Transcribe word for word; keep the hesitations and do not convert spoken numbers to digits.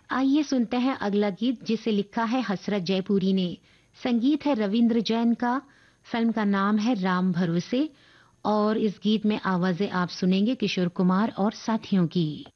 आइए सुनते हैं अगला गीत जिसे लिखा है हसरत जयपुरी ने। संगीत है रविंद्र जैन का। फिल्म का नाम है राम भरोसे और इस गीत में आवाजें आप सुनेंगे किशोर कुमार और साथियों की।